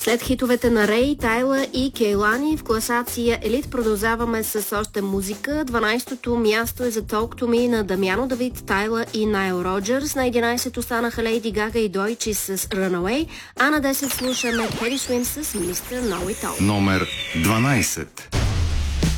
След хитовете на Рей, Тайла и Кейлани в класация Елит продължаваме с още музика. 12-то място е за Talk to Me на Дамяно Давид, Тайла и Найл Роджерс. На 11-то станаха Лейди Гага и Дойчи с Runaway, а на 10 слушаме Тедди Свинс с Mr. Know It All. Номер 12.